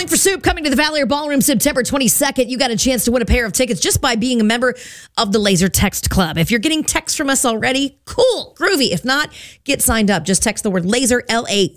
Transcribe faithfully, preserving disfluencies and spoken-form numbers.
Bowling for Soup coming to the Valier Ballroom September twenty-second. You got a chance to win a pair of tickets just by being a member of the Laser Text Club. If you're getting texts from us already, cool, groovy. If not, get signed up. Just text the word LASER, L A